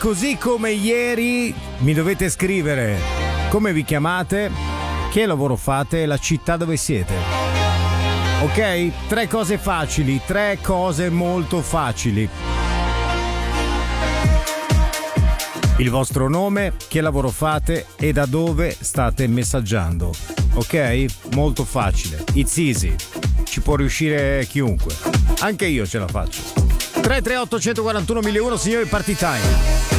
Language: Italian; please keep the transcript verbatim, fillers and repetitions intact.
così come ieri mi dovete scrivere come vi chiamate, che lavoro fate e la città dove siete. Ok? Tre cose facili, tre cose molto facili. Il vostro nome, che lavoro fate e da dove state messaggiando. Ok? Molto facile. It's easy. Ci può riuscire chiunque. Anche io ce la faccio. tre tre otto uno quattro uno uno uno, signori, party time.